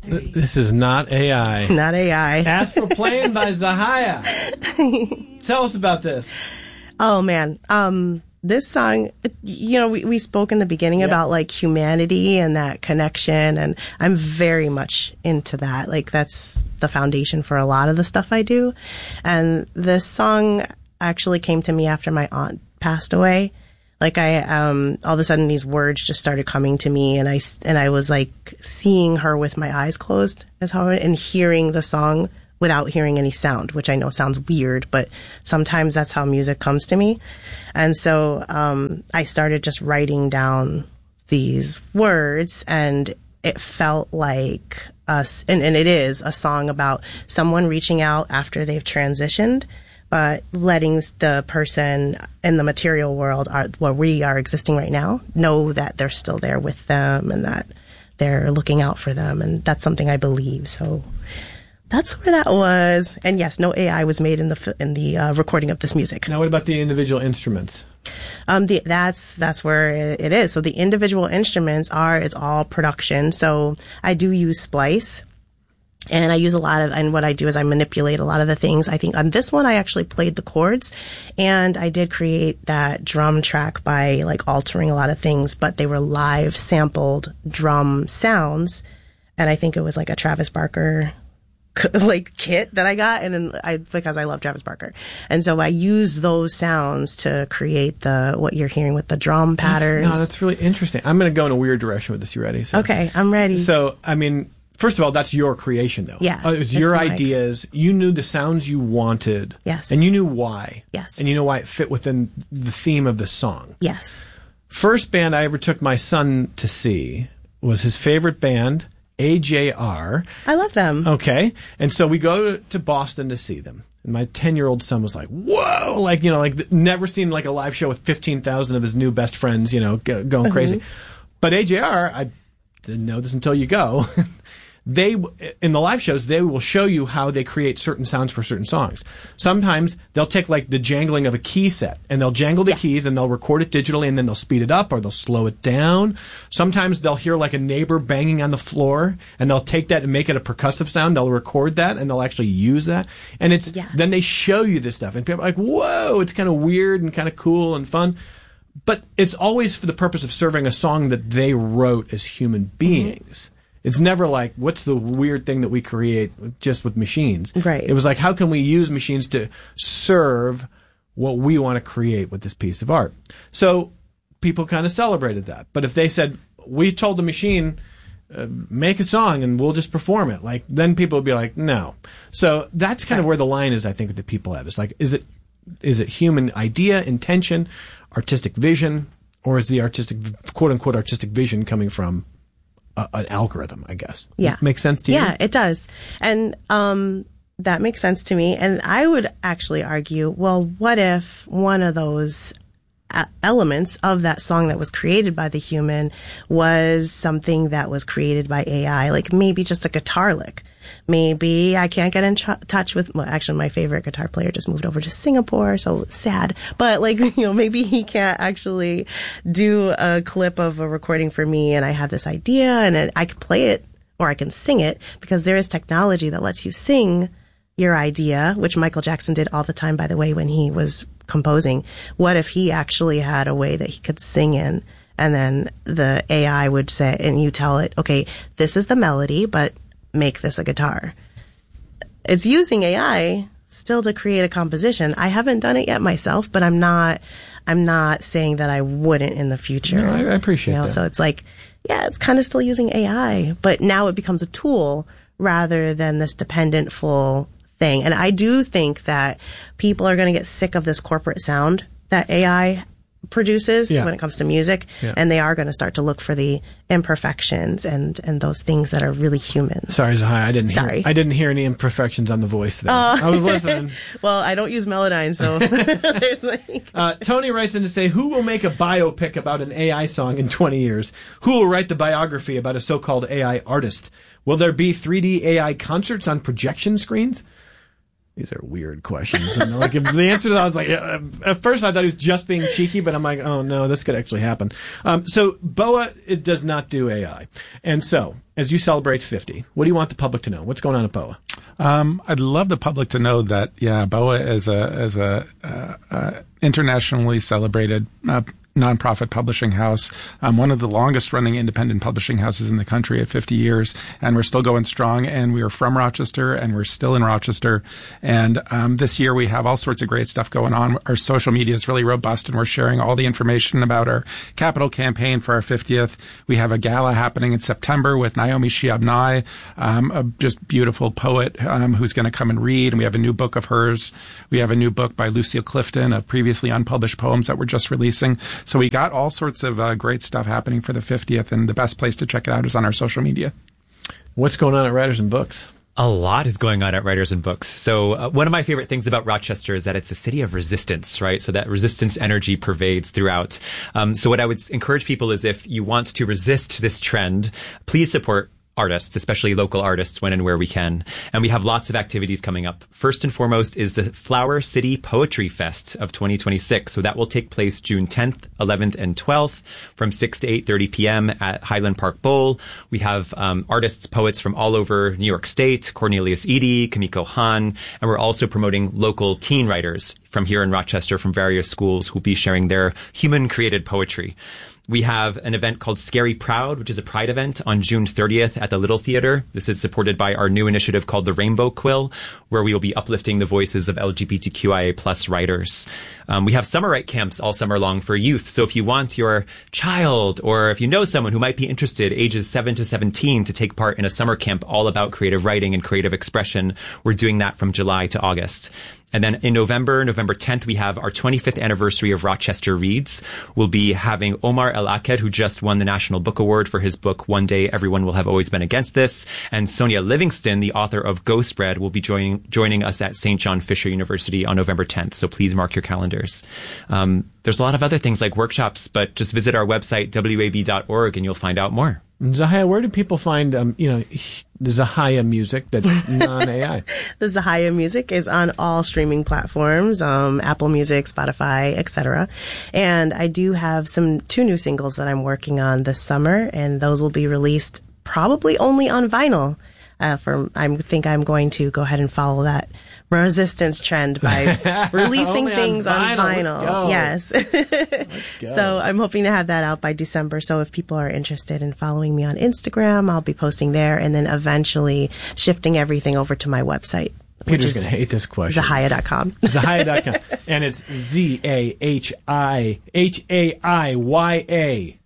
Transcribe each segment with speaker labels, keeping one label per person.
Speaker 1: This is not AI.
Speaker 2: Not AI.
Speaker 1: Astral Plane by Zahaya. Tell us about this.
Speaker 2: Oh, man. This song, we spoke in the beginning about like humanity and that connection, and I'm very much into that. Like that's the foundation for a lot of the stuff I do. And this song actually came to me after my aunt passed away. Like all of a sudden these words just started coming to me, and I was like seeing her with my eyes closed and hearing the song without hearing any sound, which I know sounds weird, but sometimes that's how music comes to me. And so I started just writing down these words, and it felt like us, and it is a song about someone reaching out after they've transitioned, but letting the person in the material world where we are existing right now know that they're still there with them and that they're looking out for them. And that's something I believe. So that's where that was. And yes, no AI was made in the recording of this music.
Speaker 1: Now, what about the individual instruments?
Speaker 2: That's where it is. So the individual instruments it's all production. So I do use Splice. And I use and what I do is I manipulate a lot of the things. I think on this one, I actually played the chords, and I did create that drum track by like altering a lot of things, but they were live sampled drum sounds. And I think it was like a Travis Barker like kit that I got, because I love Travis Barker. And so I use those sounds to create what you're hearing with the drum patterns.
Speaker 1: That's really interesting. I'm going to go in a weird direction with this. You ready?
Speaker 2: Okay, I'm ready.
Speaker 1: So, I mean, first of all, that's your creation, though.
Speaker 2: Yeah.
Speaker 1: It's your ideas. You knew the sounds you wanted.
Speaker 2: Yes.
Speaker 1: And you knew why.
Speaker 2: Yes.
Speaker 1: And you know why it fit within the theme of the song.
Speaker 2: Yes.
Speaker 1: First band I ever took my son to see was his favorite band, AJR.
Speaker 2: I love them.
Speaker 1: Okay. And so we go to Boston to see them. And my 10-year-old son was like, whoa, like, never seen like a live show with 15,000 of his new best friends, going crazy. But AJR, I didn't know this until you go. In the live shows, they will show you how they create certain sounds for certain songs. Sometimes they'll take like the jangling of a key set, and they'll jangle the keys, and they'll record it digitally, and then they'll speed it up or they'll slow it down. Sometimes they'll hear like a neighbor banging on the floor, and they'll take that and make it a percussive sound. They'll record that, and they'll actually use that. And then they show you this stuff, and people are like, whoa, it's kind of weird and kind of cool and fun. But it's always for the purpose of serving a song that they wrote as human beings. It's never like, what's the weird thing that we create just with machines?
Speaker 2: Right.
Speaker 1: It was like, how can we use machines to serve what we want to create with this piece of art? So people kind of celebrated that. But if they said, we told the machine, make a song and we'll just perform it, like, then people would be like, no. So that's kind of where the line is, I think, that people have. It's like, is it human idea, intention, artistic vision, or is the artistic, quote unquote, artistic vision coming from an algorithm, I guess?
Speaker 2: Yeah.
Speaker 1: Makes sense to you?
Speaker 2: Yeah, it does. And that makes sense to me. And I would actually argue, well, what if one of those elements of that song that was created by the human was something that was created by AI? Like maybe just a guitar lick. Maybe I can't get in touch with, well, actually my favorite guitar player just moved over to Singapore, so sad. But like, maybe he can't actually do a clip of a recording for me, and I have this idea and I can play it or I can sing it, because there is technology that lets you sing your idea, which Michael Jackson did all the time, by the way, when he was composing. What if he actually had a way that he could sing in, and then the AI would say, and you tell it, okay, this is the melody, but make this a guitar. It's using AI still to create a composition. I haven't done it yet myself, but I'm not saying that I wouldn't in the future.
Speaker 1: No, I appreciate that.
Speaker 2: So it's like, yeah, it's kind of still using AI, but now it becomes a tool rather than this dependent full thing. And I do think that people are going to get sick of this corporate sound that AI produces when it comes to music, and they are going to start to look for the imperfections and those things that are really human.
Speaker 1: Sorry, Zahaya, I didn't hear any imperfections on the voice there. I was listening.
Speaker 2: Well, I don't use Melodyne, so there's like...
Speaker 1: Tony writes in to say, who will make a biopic about an AI song in 20 years? Who will write the biography about a so-called AI artist? Will there be 3D AI concerts on projection screens? these are weird questions. And like, if the answer to that was like, at first I thought he was just being cheeky, but I'm like, oh no, this could actually happen. So BOA, it does not do AI. And so, as you celebrate 50, what do you want the public to know? What's going on at BOA?
Speaker 3: I'd love the public to know that, BOA is a internationally celebrated nonprofit publishing house, one of the longest running independent publishing houses in the country at 50 years. And we're still going strong, and we are from Rochester, and we're still in Rochester. And this year we have all sorts of great stuff going on. Our social media is really robust, and we're sharing all the information about our capital campaign for our 50th. We have a gala happening in September with Naomi Shihab-Nye, a just beautiful poet who's going to come and read. And we have a new book of hers. We have a new book by Lucille Clifton of previously unpublished poems that we're just releasing. So we got all sorts of great stuff happening for the 50th, and the best place to check it out is on our social media.
Speaker 1: What's going on at Writers and Books?
Speaker 4: A lot is going on at Writers and Books. So one of my favorite things about Rochester is that it's a city of resistance, right? So that resistance energy pervades throughout. So what I would encourage people is, if you want to resist this trend, please support artists, especially local artists, when and where we can. And we have lots of activities coming up. First and foremost is the Flower City Poetry Fest of 2026. So that will take place June 10th, 11th, and 12th from 6 to 8:30 p.m. at Highland Park Bowl. We have artists, poets from all over New York State, Cornelius Eady, Kamiko Han, and we're also promoting local teen writers from here in Rochester from various schools who will be sharing their human-created poetry. We have an event called Scary Proud, which is a pride event on June 30th at the Little Theater. This is supported by our new initiative called the Rainbow Quill, where we will be uplifting the voices of LGBTQIA plus writers. We have summer write camps all summer long for youth. So if you want your child, or if you know someone who might be interested, ages 7 to 17, to take part in a summer camp all about creative writing and creative expression, we're doing that from July to August. And then in November 10th, we have our 25th anniversary of Rochester Reads. We'll be having Omar El-Aked, who just won the National Book Award for his book, One Day Everyone Will Have Always Been Against This. And Sonia Livingston, the author of Ghost Bread, will be joining us at St. John Fisher University on November 10th. So please mark your calendars. There's a lot of other things like workshops, but just visit our website, wab.org, and you'll find out more.
Speaker 1: Zahaya, where do people find, the Zahaya music that's non-AI?
Speaker 2: The Zahaya music is on all streaming platforms, Apple Music, Spotify, etc. And I do have two new singles that I'm working on this summer, and those will be released probably only on vinyl. I think I'm going to go ahead and follow that resistance trend by releasing things on vinyl. Yes. So I'm hoping to have that out by December. So if people are interested in following me on Instagram, I'll be posting there, and then eventually shifting everything over to my website.
Speaker 1: Peter's going to hate this question.
Speaker 2: Zahaya.com.
Speaker 1: Zahaya.com. And it's Zahaya.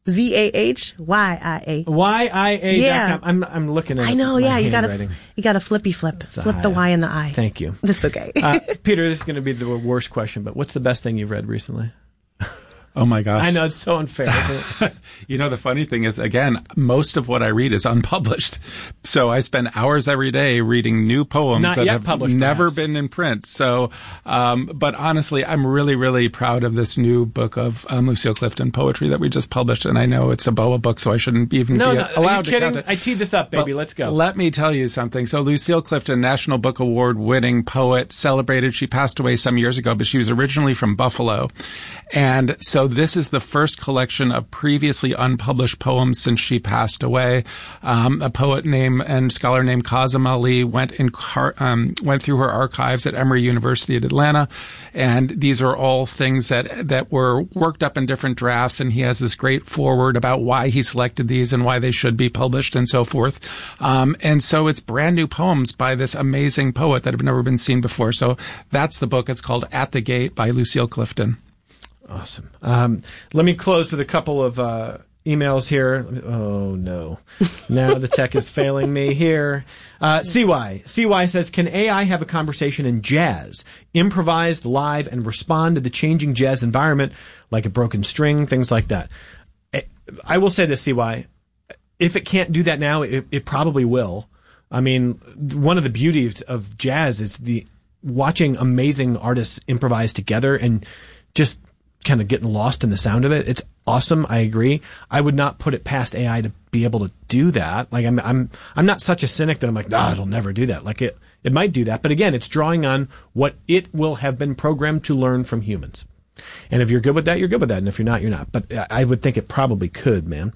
Speaker 2: Zahya.
Speaker 1: YIA.com.
Speaker 2: Yeah.
Speaker 1: I'm looking at it.
Speaker 2: I know, yeah. You gotta flippy flip.
Speaker 1: Zahaya.
Speaker 2: Flip the Y and the I.
Speaker 1: Thank you.
Speaker 2: That's okay.
Speaker 1: Peter, this is going to be the worst question, but what's the best thing you've read recently?
Speaker 3: Oh my gosh.
Speaker 1: I know, it's so unfair. Isn't it?
Speaker 3: The funny thing is, again, most of what I read is unpublished. So I spend hours every day reading new poems that have never been in print. So, but honestly, I'm really, really proud of this new book of Lucille Clifton poetry that we just published. And I know it's a BOA book, so I shouldn't even be allowed to count it.
Speaker 1: I teed this up, baby.
Speaker 3: But
Speaker 1: let's go.
Speaker 3: Let me tell you something. So Lucille Clifton, National Book Award winning poet, celebrated. She passed away some years ago, but she was originally from Buffalo. And so this is the first collection of previously unpublished poems since she passed away. A poet and scholar named Kazem Ali went through her archives at Emory University at Atlanta. And these are all things that were worked up in different drafts. And he has this great foreword about why he selected these and why they should be published and so forth. And so it's brand new poems by this amazing poet that have never been seen before. So that's the book. It's called At the Gate by Lucille Clifton.
Speaker 1: Awesome. Let me close with a couple of emails here. Oh, no. Now the tech is failing me here. CY says, can AI have a conversation in jazz, improvised live, and respond to the changing jazz environment, like a broken string, things like that? I will say this, CY. If it can't do that now, it probably will. I mean, one of the beauties of jazz is watching amazing artists improvise together and just kind of getting lost in the sound of it. It's awesome. I agree. I would not put it past AI to be able to do that. Like I'm not such a cynic that I'm like, no, it'll never do that. Like It might do that, but again, it's drawing on what it will have been programmed to learn from humans. And if you're good with that, you're good with that. And if you're not, you're not. But I would think it probably could, man.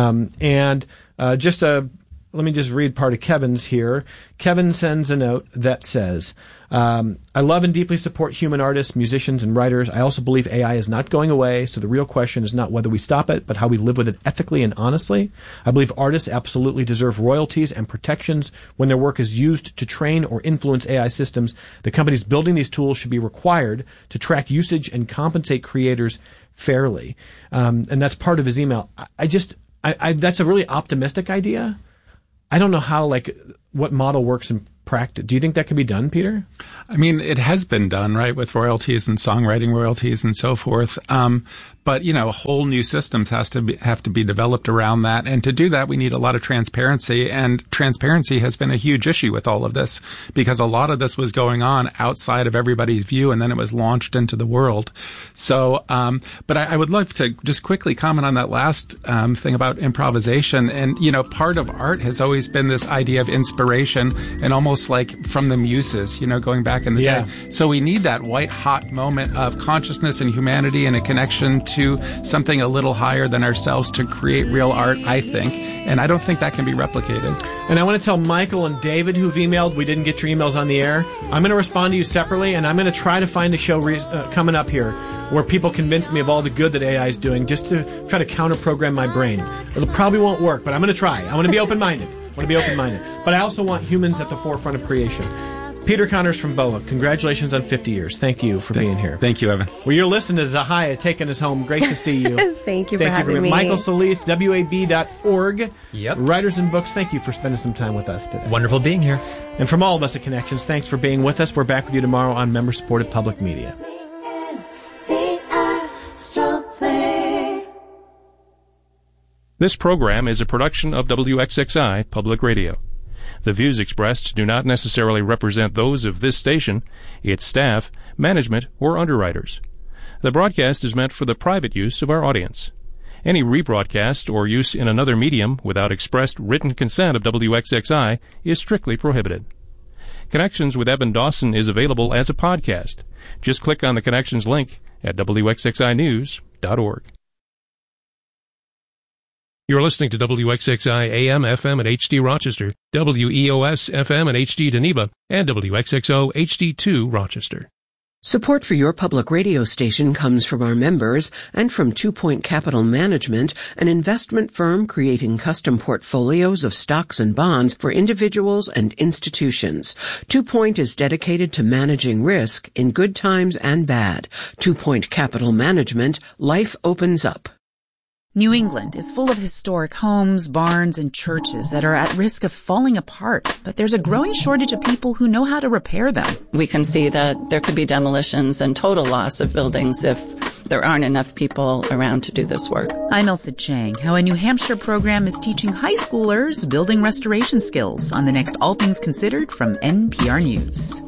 Speaker 1: Let me just read part of Kevin's here. Kevin sends a note that says, I love and deeply support human artists, musicians, and writers. I also believe AI is not going away, so the real question is not whether we stop it, but how we live with it ethically and honestly. I believe artists absolutely deserve royalties and protections when their work is used to train or influence AI systems. The companies building these tools should be required to track usage and compensate creators fairly. And that's part of his email. That's a really optimistic idea. I don't know how, what model works in practice. Do you think that could be done, Peter?
Speaker 3: I mean, it has been done, right, with royalties and songwriting royalties and so forth. But, whole new systems have to be developed around that. And to do that, we need a lot of transparency. And transparency has been a huge issue with all of this because a lot of this was going on outside of everybody's view, and then it was launched into the world. So, but I would love to just quickly comment on that last thing about improvisation. And, part of art has always been this idea of inspiration and almost like from the muses, going back in the day. So we need that white hot moment of consciousness and humanity and a connection to something a little higher than ourselves to create real art, I think. And I don't think that can be replicated.
Speaker 1: And I want to tell Michael and David who've emailed, we didn't get your emails on the air. I'm going to respond to you separately, and I'm going to try to find a show coming up here where people convince me of all the good that AI is doing just to try to counter-program my brain. It probably won't work, but I'm going to try. I want to be open-minded. But I also want humans at the forefront of creation. Peter Connors from BOA, congratulations on 50 years. Thank you for being here.
Speaker 3: Thank you, Evan.
Speaker 1: Well, you're listening to Zahaya taking us home. Great to see you.
Speaker 2: Thank you for having me.
Speaker 1: Michael Solis, WAB.org.
Speaker 4: Yep.
Speaker 1: Writers and Books, thank you for spending some time with us today.
Speaker 4: Wonderful being here.
Speaker 1: And from all of us at Connections, thanks for being with us. We're back with you tomorrow on member-supported public media.
Speaker 5: This program is a production of WXXI Public Radio. The views expressed do not necessarily represent those of this station, its staff, management, or underwriters. The broadcast is meant for the private use of our audience. Any rebroadcast or use in another medium without expressed written consent of WXXI is strictly prohibited. Connections with Evan Dawson is available as a podcast. Just click on the Connections link at WXXInews.org. You're listening to WXXI AM, FM, and HD Rochester, WEOS, FM, and HD Geneva, and WXXO HD2 Rochester.
Speaker 6: Support for your public radio station comes from our members and from 2 Point Capital Management, an investment firm creating custom portfolios of stocks and bonds for individuals and institutions. 2 Point is dedicated to managing risk in good times and bad. 2 Point Capital Management, life opens up.
Speaker 7: New England is full of historic homes, barns, and churches that are at risk of falling apart, but there's a growing shortage of people who know how to repair them.
Speaker 8: We can see that there could be demolitions and total loss of buildings if there aren't enough people around to do this work.
Speaker 7: I'm Elsa Chang, how a New Hampshire program is teaching high schoolers building restoration skills on the next All Things Considered from NPR News.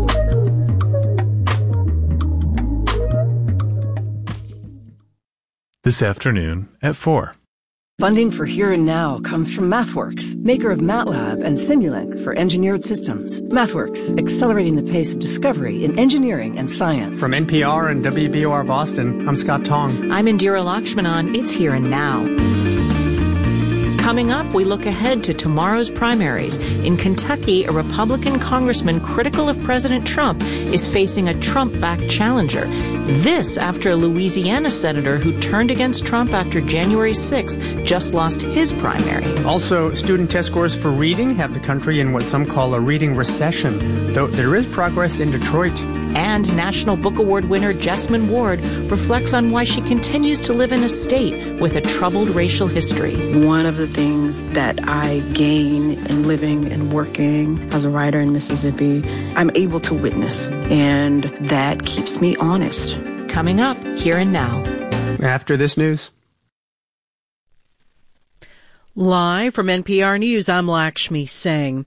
Speaker 9: This afternoon at 4.
Speaker 10: Funding for Here and Now comes from MathWorks, maker of MATLAB and Simulink for engineered systems. MathWorks, accelerating the pace of discovery in engineering and science.
Speaker 11: From NPR and WBOR Boston, I'm Scott Tong.
Speaker 12: I'm Indira Lakshmanan. It's Here and Now. Coming up, we look ahead to tomorrow's primaries. In Kentucky, a Republican congressman critical of President Trump is facing a Trump-backed challenger. This after a Louisiana senator who turned against Trump after January 6th just lost his primary.
Speaker 11: Also, student test scores for reading have the country in what some call a reading recession, though there is progress in Detroit.
Speaker 12: And National Book Award winner Jessamine Ward reflects on why she continues to live in a state with a troubled racial history.
Speaker 13: One of the things that I gain in living and working as a writer in Mississippi, I'm able to witness, and that keeps me honest.
Speaker 12: Coming up, Here and Now.
Speaker 11: After this news.
Speaker 14: Live from NPR News, I'm Lakshmi Singh.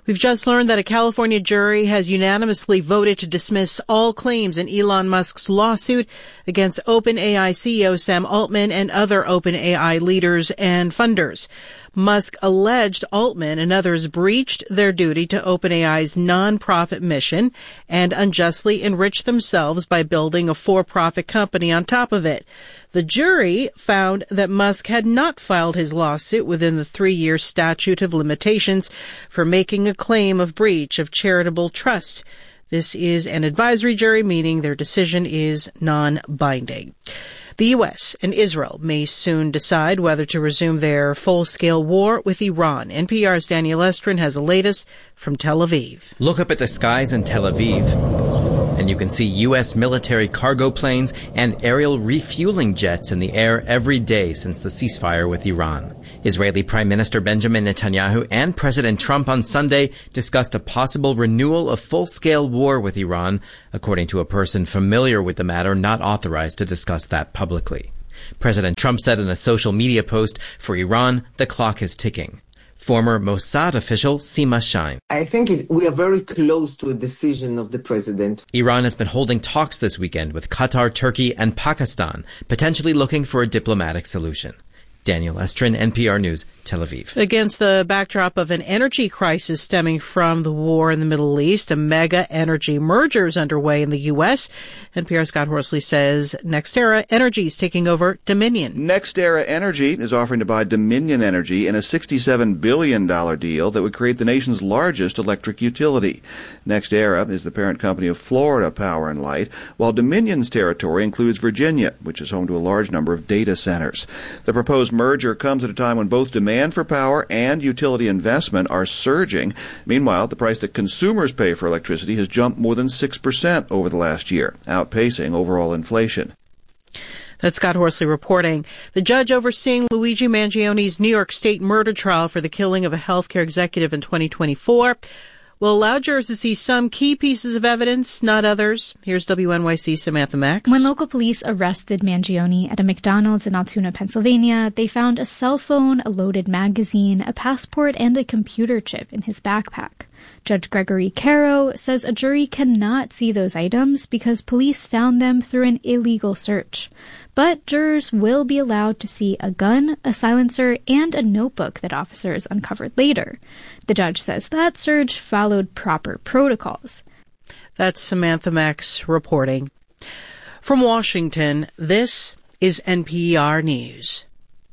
Speaker 12: We've just learned that a California jury has unanimously voted to dismiss all claims in Elon Musk's lawsuit against OpenAI CEO Sam Altman and other OpenAI leaders and funders. Musk alleged Altman and others breached their duty to OpenAI's nonprofit mission and unjustly enriched themselves by building a for-profit company on top of it. The jury found that Musk had not filed his lawsuit within the 3-year statute of limitations for making a claim of breach of charitable trust. This is an advisory jury, meaning their decision is non-binding. The U.S. and Israel may soon decide whether to resume their full-scale war with Iran. NPR's Daniel Estrin has the latest from Tel Aviv.
Speaker 14: Look up at the skies in Tel Aviv, and you can see U.S. military cargo planes and aerial refueling jets in the air every day since the ceasefire with Iran. Israeli Prime Minister Benjamin Netanyahu and President Trump on Sunday discussed a possible renewal of full-scale war with Iran, according to a person familiar with the matter not authorized to discuss that publicly. President Trump said in a social media post, "For Iran, the clock is ticking." Former Mossad official Sima Shine.
Speaker 15: I think we are very close to a decision of the president.
Speaker 14: Iran has been holding talks this weekend with Qatar, Turkey, and Pakistan, potentially looking for a diplomatic solution. Daniel Estrin, NPR News, Tel Aviv.
Speaker 12: Against the backdrop of an energy crisis stemming from the war in the Middle East, a mega energy merger is underway in the U.S. NPR's Scott Horsley says NextEra Energy is taking over Dominion.
Speaker 16: NextEra Energy is offering to buy Dominion Energy in a $67 billion deal that would create the nation's largest electric utility. NextEra is the parent company of Florida Power and Light, while Dominion's territory includes Virginia, which is home to a large number of data centers. The proposed merger comes at a time when both demand for power and utility investment are surging. Meanwhile, the price that consumers pay for electricity has jumped more than 6% over the last year, outpacing overall inflation.
Speaker 12: That's Scott Horsley reporting. The judge overseeing Luigi Mangioni's New York State murder trial for the killing of a healthcare executive in 2024 will allow jurors to see some key pieces of evidence, not others. Here's WNYC's Samantha Max.
Speaker 17: When local police arrested Mangione at a McDonald's in Altoona, Pennsylvania, they found a cell phone, a loaded magazine, a passport, and a computer chip in his backpack. Judge Gregory Caro says a jury cannot see those items because police found them through an illegal search. But jurors will be allowed to see a gun, a silencer, and a notebook that officers uncovered later. The judge says that search followed proper protocols.
Speaker 12: That's Samantha Max reporting. From Washington, this is NPR News.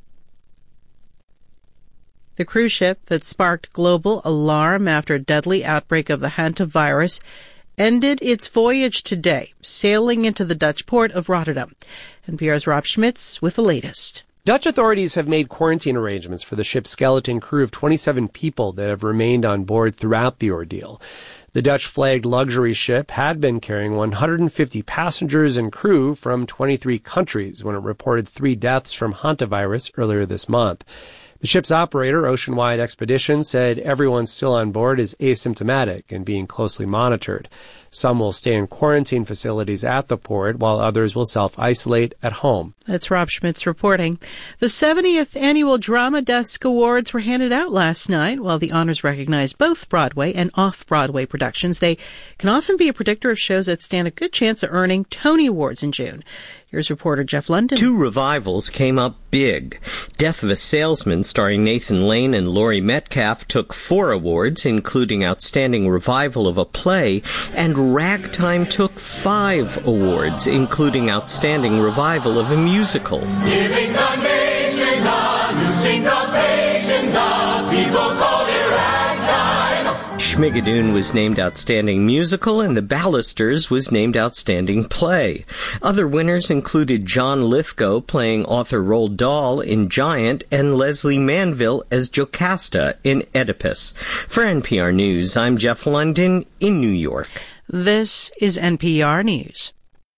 Speaker 12: The cruise ship that sparked global alarm after a deadly outbreak of the hantavirus ended its voyage today, sailing into the Dutch port of Rotterdam. NPR's Rob Schmitz with the latest.
Speaker 18: Dutch authorities have made quarantine arrangements for the ship's skeleton crew of 27 people that have remained on board throughout the ordeal. The Dutch-flagged luxury ship had been carrying 150 passengers and crew from 23 countries when it reported 3 deaths from hantavirus earlier this month. The ship's operator, Oceanwide Expedition, said everyone still on board is asymptomatic and being closely monitored. Some will stay in quarantine facilities at the port, while others will self-isolate at home.
Speaker 12: That's Rob Schmitz reporting. The 70th Annual Drama Desk Awards were handed out last night. While the honors recognize both Broadway and off-Broadway productions, they can often be a predictor of shows that stand a good chance of earning Tony Awards in June. Here's reporter Jeff London.
Speaker 19: 2 revivals came up big. Death of a Salesman, starring Nathan Lane and Laurie Metcalf, took 4 awards, including Outstanding Revival of a Play, and Ragtime took 5 awards, including Outstanding Revival of a Musical.
Speaker 20: Giving the nation a new syncopation, the people called it Ragtime.
Speaker 19: Schmigadoon was named Outstanding Musical, and The Ballisters was named Outstanding Play. Other winners included John Lithgow playing author Roald Dahl in Giant, and Leslie Manville as Jocasta in Oedipus. For NPR News, I'm Jeff London in New York.
Speaker 12: This is NPR News.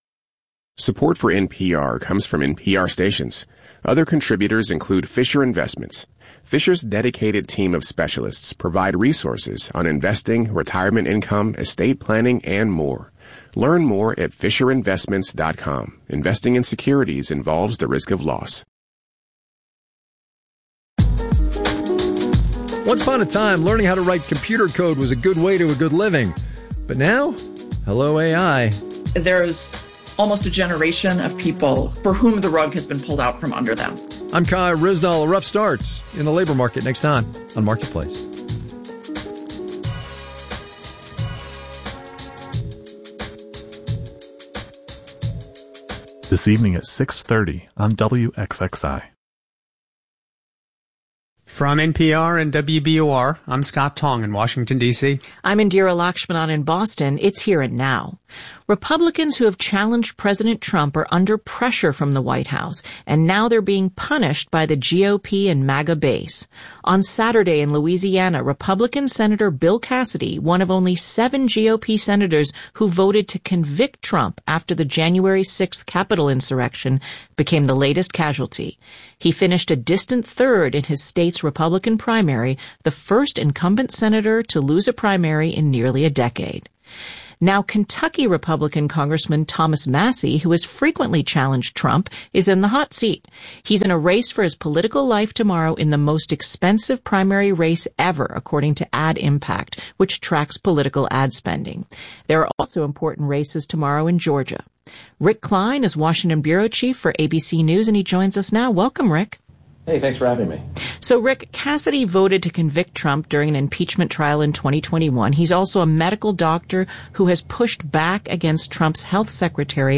Speaker 21: Support for NPR comes from NPR stations. Other contributors include Fisher Investments. Fisher's dedicated team of specialists provide resources on investing, retirement income, estate planning, and more. Learn more at FisherInvestments.com. Investing in securities involves the risk of loss.
Speaker 3: Once upon a time, learning how to write computer code was a good way to a good living. But now, hello AI.
Speaker 22: There's almost a generation of people for whom the rug has been pulled out from under them.
Speaker 3: I'm Kai Risdall. A rough start in the labor market next time on Marketplace.
Speaker 9: This evening at 6:30 on WXXI.
Speaker 11: From NPR and WBOR, I'm Scott Tong in Washington, D.C.
Speaker 12: I'm Indira Lakshmanan in Boston. It's Here and Now. Republicans who have challenged President Trump are under pressure from the White House, and now they're being punished by the GOP and MAGA base. On Saturday in Louisiana, Republican Senator Bill Cassidy, one of only 7 GOP senators who voted to convict Trump after the January 6th Capitol insurrection, became the latest casualty. He finished a distant third in his state's Republican primary, the first incumbent senator to lose a primary in nearly a decade. Now, Kentucky Republican Congressman Thomas Massie, who has frequently challenged Trump, is in the hot seat. He's in a race for his political life tomorrow in the most expensive primary race ever, according to Ad Impact, which tracks political ad spending. There are also important races tomorrow in Georgia. Rick Klein is Washington bureau chief for ABC News, and he joins us now. Welcome, Rick.
Speaker 23: Hey, thanks for having me.
Speaker 12: So, Rick, Cassidy voted to convict Trump during an impeachment trial in 2021. He's also a medical doctor who has pushed back against Trump's health secretary